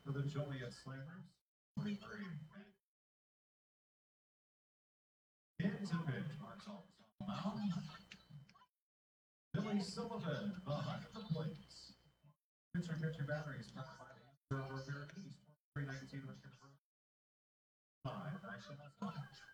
For the Joliet Slammers, 23. Into pitch, marks off mound. Billy Sullivan behind the plates. Pitcher batteries powered by the East 319 Western 5 National.